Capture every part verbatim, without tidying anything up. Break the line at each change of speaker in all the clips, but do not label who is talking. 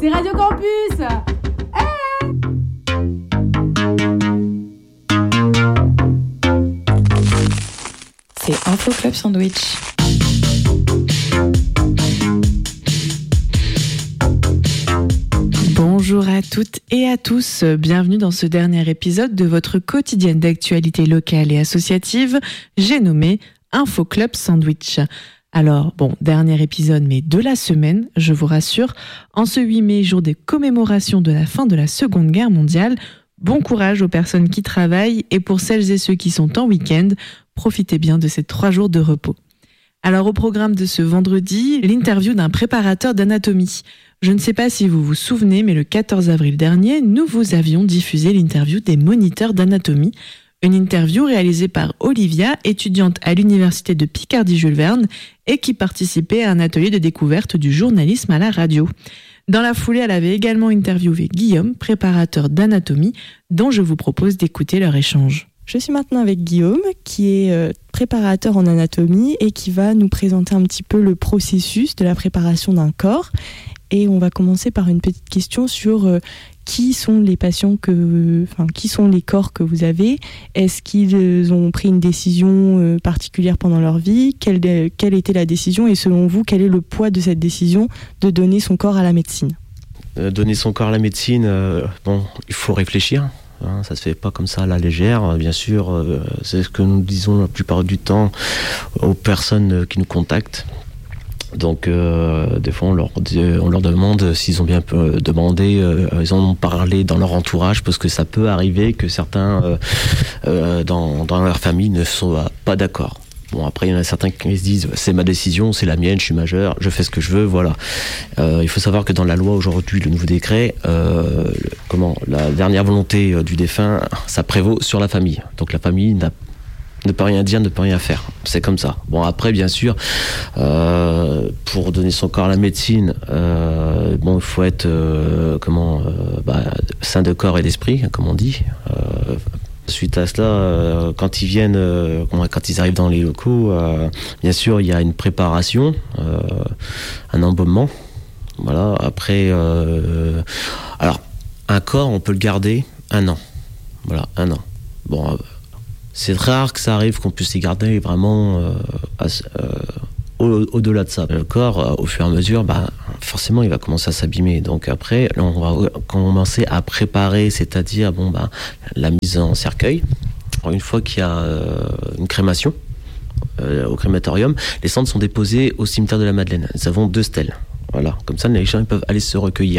C'est Radio Campus. Hey,
c'est Info Club Sandwich. Bonjour à toutes et à tous, bienvenue dans ce dernier épisode de votre quotidienne d'actualité locale et associative, j'ai nommé Info Club Sandwich. Alors, bon, dernier épisode, mais de la semaine, je vous rassure, en ce huit mai, jour des commémorations de la fin de la Seconde Guerre mondiale, bon courage aux personnes qui travaillent et pour celles et ceux qui sont en week-end, profitez bien de ces trois jours de repos. Alors, au programme de ce vendredi, l'interview d'un préparateur d'anatomie. Je ne sais pas si vous vous souvenez, mais le quatorze avril dernier, nous vous avions diffusé l'interview des moniteurs d'anatomie. Une interview réalisée par Olivia, étudiante à l'université de Picardie-Jules Verne et qui participait à un atelier de découverte du journalisme à la radio. Dans la foulée, elle avait également interviewé Guillaume, préparateur d'anatomie, dont je vous propose d'écouter leur échange.
Je suis maintenant avec Guillaume, qui est préparateur en anatomie et qui va nous présenter un petit peu le processus de la préparation d'un corps. Et on va commencer par une petite question sur euh, qui sont les patients que, enfin, qui sont les corps que vous avez. Est-ce qu'ils ont pris une décision euh, particulière pendant leur vie ? Quelle, quelle était la décision ? Et selon vous, quel est le poids de cette décision de donner son corps à la médecine ?
euh, Donner son corps à la médecine, euh, bon, il faut réfléchir. Hein, ça se fait pas comme ça à la légère. Bien sûr, euh, c'est ce que nous disons la plupart du temps aux personnes qui nous contactent. Donc euh, des fois on leur, on leur demande s'ils ont bien demandé, euh, ils en ont parlé dans leur entourage, parce que ça peut arriver que certains euh, euh, dans, dans leur famille ne soient pas d'accord. Bon, après il y en a certains qui se disent c'est ma décision, c'est la mienne, je suis majeur, je fais ce que je veux, voilà. Euh, il faut savoir que dans la loi aujourd'hui, le nouveau décret, euh, le, comment, la dernière volonté du défunt, ça prévaut sur la famille. Donc la famille n'a ne peut rien dire, ne peut rien faire. C'est comme ça. Bon, après, bien sûr, euh, pour donner son corps à la médecine, euh, bon, il faut être euh, comment, euh, bah, sain de corps et d'esprit, comme on dit. Euh, suite à cela, euh, quand ils viennent, euh, quand ils arrivent dans les locaux, euh, bien sûr, il y a une préparation, euh, un embaumement. Voilà. Après, euh, alors, un corps, on peut le garder un an. Voilà, un an. Bon. Euh, C'est rare que ça arrive qu'on puisse les garder vraiment euh, à, euh, au, au-delà de ça. Le corps, euh, au fur et à mesure, bah, forcément, il va commencer à s'abîmer. Donc après, là, on va commencer à préparer, c'est-à-dire bon, bah, la mise en cercueil. Alors, une fois qu'il y a euh, une crémation euh, au crématorium, les cendres sont déposées au cimetière de la Madeleine. Nous avons deux stèles. Voilà, comme ça, les gens ils peuvent aller se recueillir.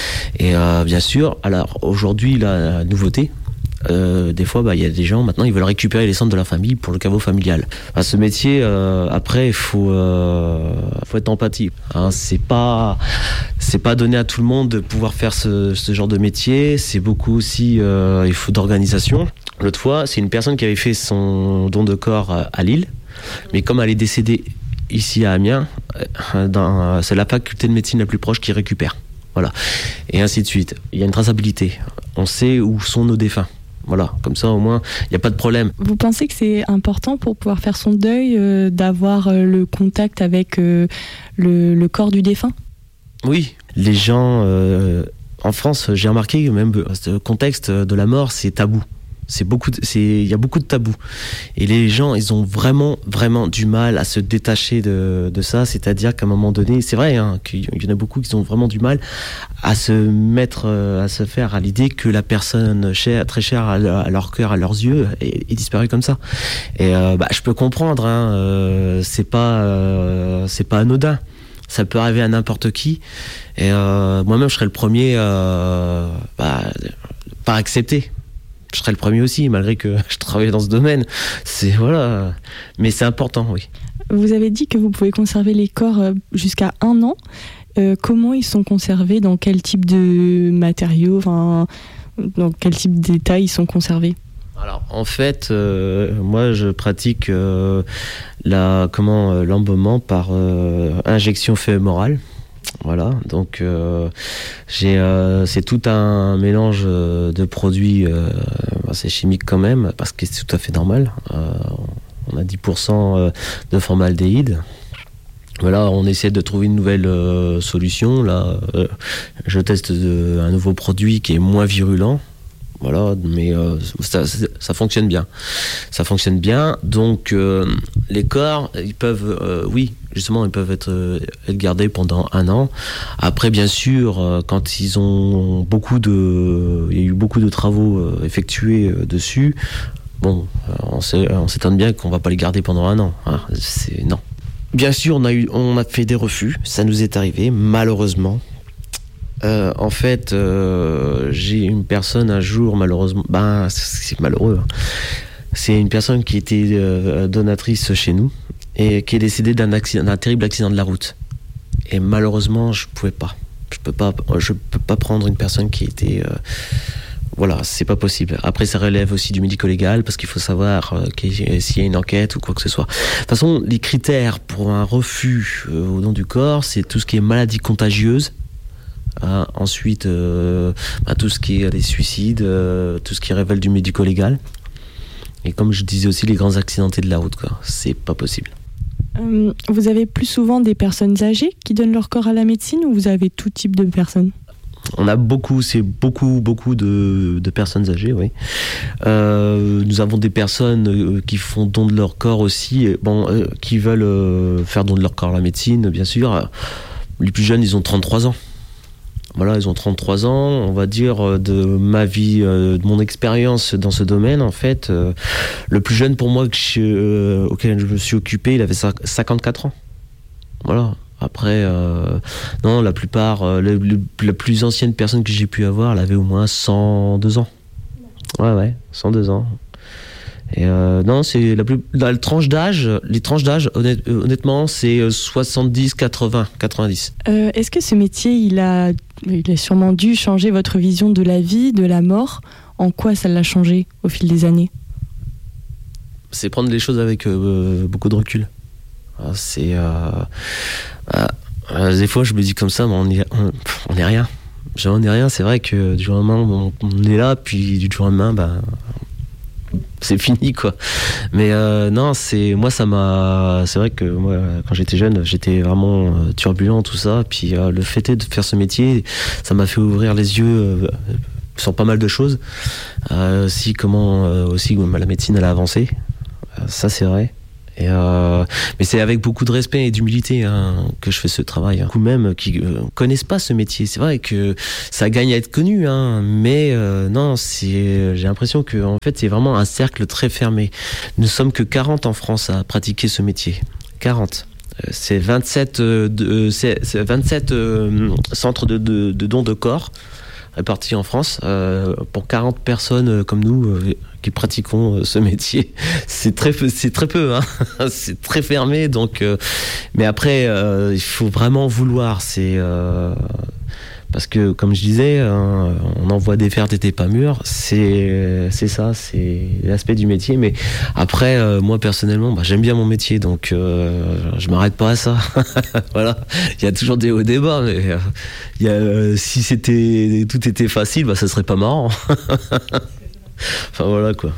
Et euh, bien sûr, alors aujourd'hui, la nouveauté, Euh, des fois, bah, il y a des gens, maintenant, ils veulent récupérer les cendres de la famille pour le caveau familial. Enfin, ce métier, euh, après, il faut, euh, faut être empathie. Hein, c'est pas, c'est pas donné à tout le monde de pouvoir faire ce, ce genre de métier. C'est beaucoup aussi, euh, il faut d'organisation. L'autre fois, c'est une personne qui avait fait son don de corps à Lille, mais comme elle est décédée ici à Amiens, dans, c'est la faculté de médecine la plus proche qui récupère. Voilà. Et ainsi de suite. Il y a une traçabilité. On sait où sont nos défunts. Voilà, comme ça au moins, il n'y a pas de problème.
Vous pensez que c'est important pour pouvoir faire son deuil, euh, d'avoir euh, le contact avec euh, le, le corps du défunt ?
Oui, les gens, euh, en France, j'ai remarqué, même le contexte de la mort, c'est tabou. C'est beaucoup, c'est, il y a beaucoup de tabous. Et les gens, ils ont vraiment, vraiment du mal à se détacher de, de ça. C'est-à-dire qu'à un moment donné, c'est vrai, hein, qu'il y en a beaucoup qui ont vraiment du mal à se mettre, à se faire à l'idée que la personne chère, très chère à leur, à leur cœur, à leurs yeux, est, est disparue comme ça. Et euh, bah, je peux comprendre. Hein, euh, c'est pas, euh, c'est pas anodin. Ça peut arriver à n'importe qui. Et euh, moi-même, je serais le premier, euh, bah, pas accepter. Je serais le premier aussi, malgré que je travaille dans ce domaine. C'est, voilà. Mais c'est important, oui.
Vous avez dit que vous pouvez conserver les corps jusqu'à un an. Euh, comment ils sont conservés ? Dans quel type de matériaux ? Enfin, dans quel type d'état ils sont conservés ?
Alors, en fait, euh, moi, je pratique euh, la, comment, euh, l'embaumement par euh, injection fémorale. Voilà, donc euh, j'ai, euh, c'est tout un mélange de produits, euh, c'est chimique quand même, parce que c'est tout à fait normal. Euh, on a dix pour cent de formaldéhyde. Voilà, on essaie de trouver une nouvelle euh, solution. Là, euh, je teste de, un nouveau produit qui est moins virulent. Voilà, mais euh, ça, ça fonctionne bien. Ça fonctionne bien. Donc, euh, les corps, ils peuvent, euh, oui, justement, ils peuvent être, euh, être gardés pendant un an. Après, bien sûr, euh, quand ils ont beaucoup de, il y a eu beaucoup de travaux euh, effectués euh, dessus. Bon, euh, on, sait, on s'étonne bien qu'on va pas les garder pendant un an. Hein, c'est non. Bien sûr, on a eu, on a fait des refus. Ça nous est arrivé, malheureusement. Euh, en fait, euh, j'ai une personne un jour, malheureusement, ben c'est malheureux. Hein. C'est une personne qui était euh, donatrice chez nous et qui est décédée d'un accident, d'un terrible accident de la route. Et malheureusement, je pouvais pas. Je peux pas, je peux pas prendre une personne qui était. Euh, voilà, c'est pas possible. Après, ça relève aussi du médico-légal parce qu'il faut savoir euh, s'il y a une enquête ou quoi que ce soit. De toute façon, les critères pour un refus euh, au nom du corps, c'est tout ce qui est maladie contagieuse. Euh, ensuite, euh, bah, tout ce qui est des suicides, euh, tout ce qui révèle du médico-légal. Et comme je disais aussi, les grands accidentés de la route, quoi. C'est pas possible.
Euh, vous avez plus souvent des personnes âgées qui donnent leur corps à la médecine ou vous avez tout type de personnes ?
On a beaucoup, c'est beaucoup, beaucoup de, de personnes âgées, oui. Euh, nous avons des personnes qui font don de leur corps aussi, bon, euh, qui veulent euh, faire don de leur corps à la médecine, bien sûr. Les plus jeunes, ils ont trente-trois ans. Voilà, ils ont trente-trois ans, on va dire, de ma vie, de mon expérience dans ce domaine, en fait. Euh, le plus jeune pour moi que je, euh, auquel je me suis occupé, il avait cinquante-quatre ans. Voilà. Après, euh, non, la plupart, euh, le, le, la plus ancienne personne que j'ai pu avoir, elle avait au moins cent deux ans. Ouais, ouais, cent deux ans. Et euh, non, c'est la plus, la tranche d'âge, les tranches d'âge, honnête, honnêtement, c'est soixante-dix, quatre-vingts, quatre-vingt-dix.
Euh, est-ce que ce métier, il a, il a sûrement dû changer votre vision de la vie, de la mort ? En quoi ça l'a changé au fil des années ?
C'est prendre les choses avec euh, beaucoup de recul. C'est euh, euh, des fois, je me dis comme ça, mais on est, on, on est rien. On est rien. C'est vrai que du jour au lendemain, on, on est là, puis du jour au lendemain, bah, c'est fini, quoi. Mais euh, non, c'est moi, ça m'a. C'est vrai que moi, quand j'étais jeune, j'étais vraiment euh, turbulent, tout ça. Puis euh, le fait de faire ce métier, ça m'a fait ouvrir les yeux euh, sur pas mal de choses. Euh, aussi, comment euh, aussi la médecine elle a avancé. Euh, ça, c'est vrai. Et euh, mais c'est avec beaucoup de respect et d'humilité hein, que je fais ce travail. Beaucoup même qui euh, connaissent pas ce métier. C'est vrai que ça gagne à être connu, hein, mais euh, non, c'est, j'ai l'impression que en fait c'est vraiment un cercle très fermé. Nous sommes que quarante en France à pratiquer ce métier. quarante. C'est vingt-sept, euh, de, c'est, c'est vingt-sept euh, centres de, de, de dons de corps répartis en France euh, pour quarante personnes comme nous. Euh, qui pratiquons ce métier, c'est très, c'est très peu, hein. C'est très fermé, donc. Euh, mais après, euh, il faut vraiment vouloir. C'est euh, parce que, comme je disais, hein, on envoie des fers, t'étais pas mûr. C'est, c'est ça, c'est l'aspect du métier. Mais après, euh, moi personnellement, bah, j'aime bien mon métier, donc euh, je m'arrête pas à ça. Voilà, il y a toujours des hauts et des bas, mais euh, il y a, euh, si c'était, tout était facile, bah, ça serait pas marrant. Enfin voilà quoi.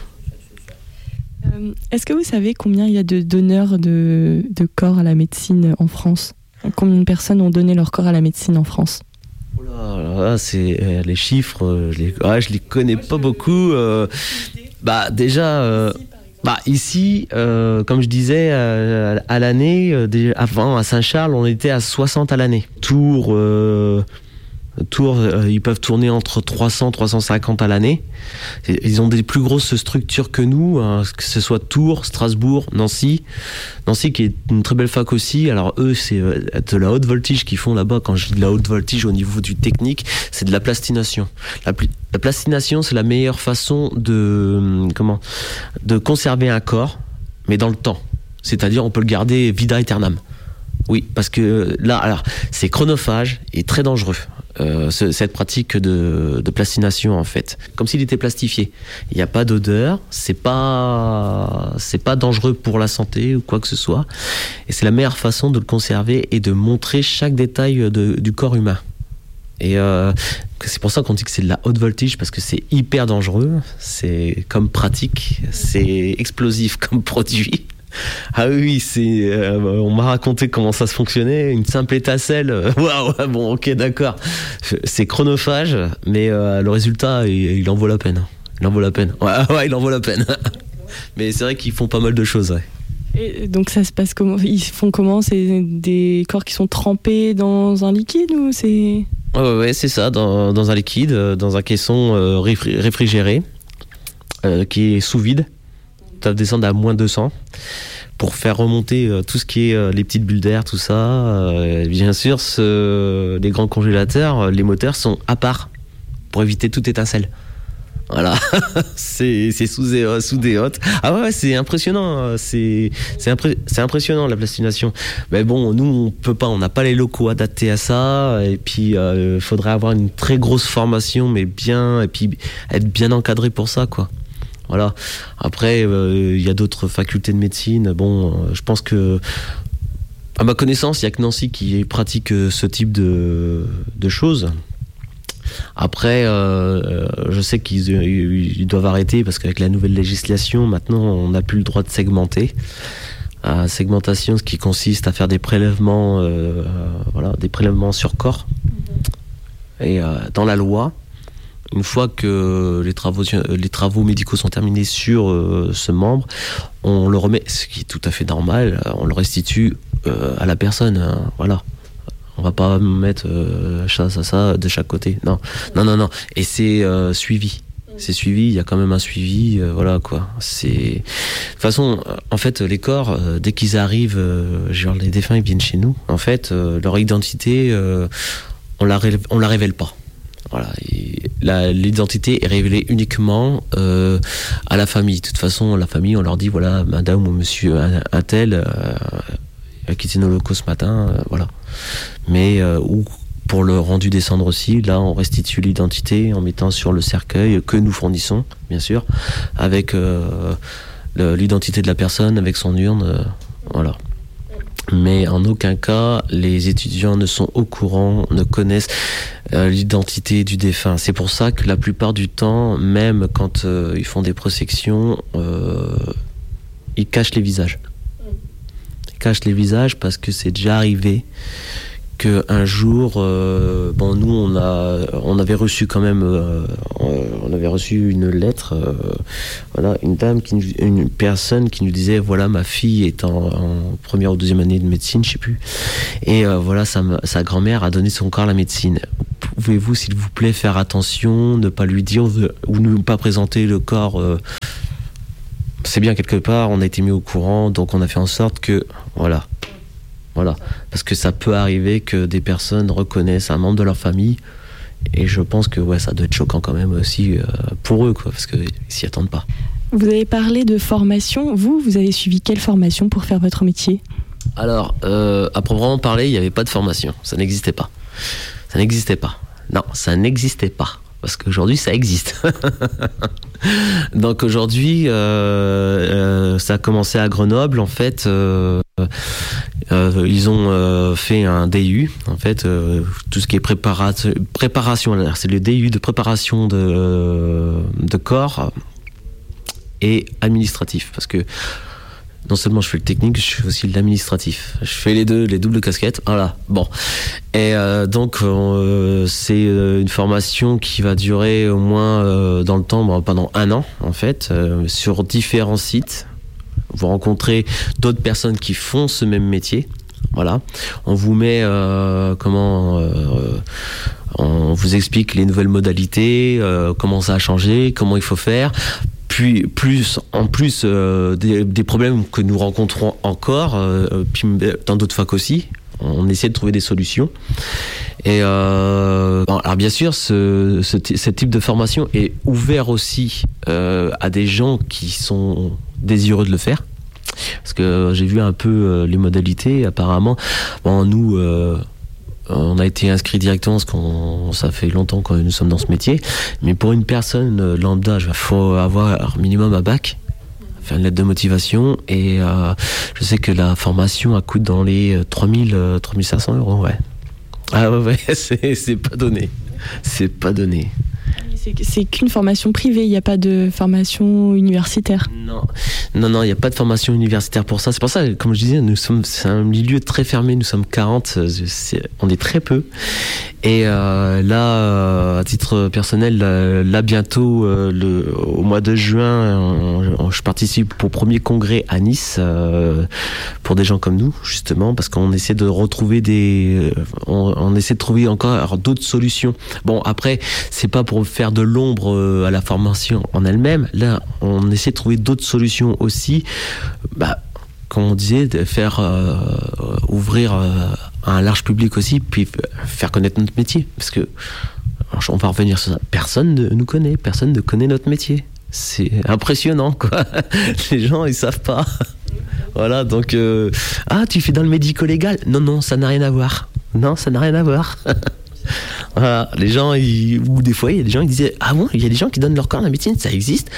Euh, est-ce que vous savez combien il y a de donneurs de, de corps à la médecine en France ? Combien de personnes ont donné leur corps à la médecine en France ?
Oula, là, c'est euh, les chiffres, je les, ah, je les connais pas beaucoup. Euh, bah déjà, euh, bah ici, euh, comme je disais, euh, à l'année, euh, avant à Saint-Charles, on était à soixante à l'année. Tours. Euh, Tours, euh, ils peuvent tourner entre trois cents, trois cent cinquante à l'année. Ils ont des plus grosses structures que nous, hein, que ce soit Tours, Strasbourg, Nancy. Nancy qui est une très belle fac aussi. Alors eux, c'est de la haute voltige qu'ils font là-bas. Quand je dis de la haute voltige au niveau du technique, c'est de la plastination. La, pl- la plastination, c'est la meilleure façon de, comment, de conserver un corps, mais dans le temps. C'est-à-dire, on peut le garder vita aeternam. Oui, parce que là, alors, c'est chronophage et très dangereux. Euh, ce, cette pratique de, de plastination en fait, comme s'il était plastifié. Il n'y a pas d'odeur, c'est pas, c'est pas dangereux pour la santé ou quoi que ce soit. Et c'est la meilleure façon de le conserver et de montrer chaque détail de, du corps humain. Et euh, c'est pour ça qu'on dit que c'est de la haute voltige parce que c'est hyper dangereux. C'est comme pratique, c'est explosif comme produit. Ah oui, c'est, euh, on m'a raconté comment ça se fonctionnait, une simple étincelle. Waouh, ouais, bon, ok, d'accord. C'est chronophage, mais euh, le résultat, il, il en vaut la peine. Il en vaut la peine. Ouais, ouais, il en vaut la peine. Mais c'est vrai qu'ils font pas mal de choses, ouais.
Et donc ça se passe comment? Ils font comment? C'est des corps qui sont trempés dans un liquide ou c'est...
Ouais, ouais, ouais, c'est ça, dans, dans un liquide, dans un caisson euh, réfrigéré, euh, qui est sous vide. Ça va descendre à moins deux cents pour faire remonter euh, tout ce qui est euh, les petites bulles d'air, tout ça. Euh, bien sûr, ce, les grands congélateurs, les moteurs sont à part pour éviter toute étincelle. Voilà, c'est, c'est sous, euh, sous des hôtes. Ah ouais, c'est impressionnant, c'est, c'est, impré- c'est impressionnant la plastination. Mais bon, nous on peut pas, on n'a pas les locaux adaptés à ça. Et puis il euh, faudrait avoir une très grosse formation, mais bien, et puis être bien encadré pour ça, quoi. Voilà. Après, il euh, y a d'autres facultés de médecine. Bon, euh, je pense que, à ma connaissance, il y a que Nancy qui pratique ce type de, de choses. Après, euh, je sais qu'ils ils doivent arrêter parce qu'avec la nouvelle législation, maintenant, on n'a plus le droit de segmenter. Euh, segmentation, ce qui consiste à faire des prélèvements, euh, voilà, des prélèvements sur corps. Et euh, dans la loi, une fois que les travaux, les travaux médicaux sont terminés sur euh, ce membre, on le remet, ce qui est tout à fait normal, on le restitue euh, à la personne. Hein, voilà. On va pas mettre euh, ça, ça, ça de chaque côté. Non, non, non, non. Et c'est euh, suivi. C'est suivi. Il y a quand même un suivi. Euh, voilà quoi. C'est. De toute façon, en fait, les corps, euh, dès qu'ils arrivent, euh, genre les défunts, ils viennent chez nous. En fait, euh, leur identité, euh, on la révèle, on la révèle pas. Voilà. Et la, l'identité est révélée uniquement euh, à la famille. De toute façon, la famille, on leur dit voilà, madame ou monsieur un, un tel. Euh, a quitté nos locaux ce matin, euh, voilà. Mais euh, ou pour le rendu des cendres aussi, là on restitue l'identité en mettant sur le cercueil que nous fournissons, bien sûr, avec euh, le, l'identité de la personne, avec son urne, euh, voilà. Mais en aucun cas les étudiants ne sont au courant, ne connaissent euh, l'identité du défunt. C'est pour ça que la plupart du temps, même quand euh, ils font des prosections, euh, ils cachent les visages. Cache les visages parce que c'est déjà arrivé que un jour euh, bon nous on a on avait reçu quand même euh, on avait reçu une lettre euh, voilà une dame qui une personne qui nous disait voilà ma fille est en, en première ou deuxième année de médecine je sais plus et euh, voilà sa, sa grand-mère a donné son corps à la médecine. Pouvez-vous s'il vous plaît faire attention, ne pas lui dire ou ne pas présenter le corps euh, c'est bien quelque part, on a été mis au courant, donc on a fait en sorte que, voilà, voilà, parce que ça peut arriver que des personnes reconnaissent un membre de leur famille, et je pense que ouais, ça doit être choquant quand même aussi euh, pour eux, quoi, parce qu'ils s'y attendent pas.
Vous avez parlé de formation, vous, vous avez suivi quelle formation pour faire votre métier?
Alors, euh, à proprement parler, il n'y avait pas de formation, ça n'existait pas, ça n'existait pas, non, ça n'existait pas. Parce qu'aujourd'hui, ça existe. Donc aujourd'hui, euh, euh, ça a commencé à Grenoble. En fait, euh, euh, ils ont euh, fait un D U. En fait, euh, tout ce qui est préparation, préparation alors c'est le D U de préparation de, euh, de corps et administratif. Parce que non seulement je fais le technique, je fais aussi l'administratif. Je fais les deux, les doubles casquettes. Voilà. Bon. Et euh, donc euh, c'est une formation qui va durer au moins euh, dans le temps, bon, pendant un an en fait, euh, sur différents sites. Vous rencontrez d'autres personnes qui font ce même métier. Voilà. On vous met euh, comment. Euh, on vous explique les nouvelles modalités, euh, comment ça a changé, comment il faut faire. Puis plus, en plus euh, des, des problèmes que nous rencontrons encore, euh, puis dans d'autres facs aussi, on essaie de trouver des solutions. Et euh, bon, alors bien sûr, ce, ce, ce type de formation est ouvert aussi euh, à des gens qui sont désireux de le faire. Parce que j'ai vu un peu euh, les modalités. Apparemment, bon, nous. Euh, On a été inscrit directement parce qu'on ça fait longtemps que nous sommes dans ce métier. Mais pour une personne lambda, il faut avoir minimum un bac, faire une lettre de motivation. Et euh, je sais que la formation elle coûte dans les trois mille, trois mille cinq cents euros. Ouais. Ah ouais, ouais c'est, c'est pas donné. C'est pas donné.
C'est, c'est qu'une formation privée, il n'y a pas de formation universitaire.
Non, non, non, il n'y a pas de formation universitaire pour ça. C'est pour ça, comme je disais, nous sommes, c'est un milieu très fermé. Nous sommes quarante, c'est, on est très peu. Et euh, là, à titre personnel, là, là bientôt, euh, le, au mois de juin, on, on, je participe au premier congrès à Nice euh, pour des gens comme nous, justement, parce qu'on essaie de retrouver des, on, on essaie de trouver encore d'autres solutions. Bon, après, c'est pas pour faire de l'ombre à la formation en elle-même. Là, on essaie de trouver d'autres solutions aussi. Bah, comme on disait, de faire euh, ouvrir euh, à un large public aussi, puis faire connaître notre métier. Parce que, on va revenir sur ça, personne ne nous connaît, personne ne connaît notre métier. C'est impressionnant, quoi. Les gens, ils savent pas. Voilà, donc, euh, ah, tu fais dans le médico-légal? Non, non, ça n'a rien à voir. Non, ça n'a rien à voir. Voilà, les gens, ils, ou des fois, il y a des gens qui disaient, ah bon, il y a des gens qui donnent leur corps à la médecine, ça existe?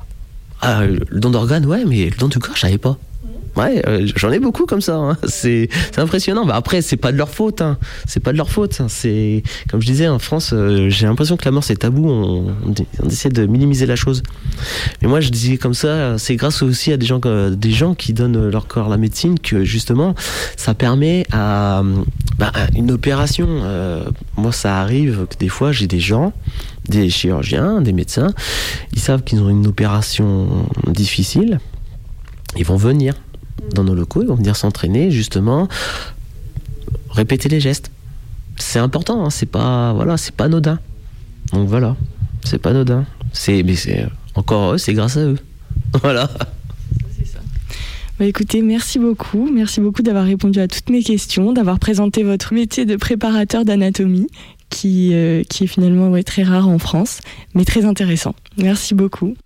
Ah, le don d'organes, ouais, mais le don du corps, je savais pas. Ouais, euh, j'en ai beaucoup comme ça. Hein. C'est, c'est impressionnant. Bah après, c'est pas de leur faute. Hein. C'est pas de leur faute. Hein. C'est comme je disais en France, euh, j'ai l'impression que la mort c'est tabou. On, on essaie de minimiser la chose. Mais moi, je disais comme ça, c'est grâce aussi à des gens, des gens qui donnent leur corps à la médecine que justement, ça permet à, bah, à une opération. Euh, moi, ça arrive que des fois, j'ai des gens, des chirurgiens, des médecins, ils savent qu'ils ont une opération difficile, ils vont venir dans nos locaux, ils vont venir s'entraîner, justement, répéter les gestes. C'est important, hein, c'est pas, voilà, c'est pas anodin. Donc voilà, c'est pas anodin. C'est, mais c'est encore eux, c'est grâce à eux. Voilà.
C'est ça. Bah écoutez, merci beaucoup, merci beaucoup d'avoir répondu à toutes mes questions, d'avoir présenté votre métier de préparateur d'anatomie, qui, euh, qui est finalement ouais, très rare en France, mais très intéressant. Merci beaucoup.